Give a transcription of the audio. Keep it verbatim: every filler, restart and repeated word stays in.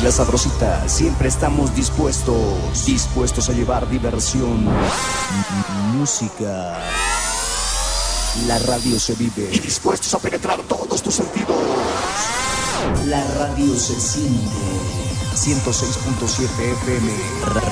La Sabrosita, siempre estamos dispuestos, dispuestos a llevar diversión, música. La radio se vive y dispuestos a penetrar todos tus sentidos. La radio se siente. ciento seis punto siete F M.